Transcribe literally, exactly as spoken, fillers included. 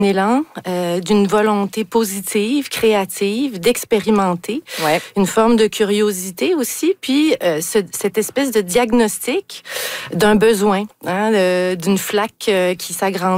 élan, euh, d'une volonté positive, créative, d'expérimenter, ouais. une forme de curiosité aussi, puis euh, ce, cette espèce de diagnostic d'un besoin, hein, de, d'une flaque euh, qui s'agrandit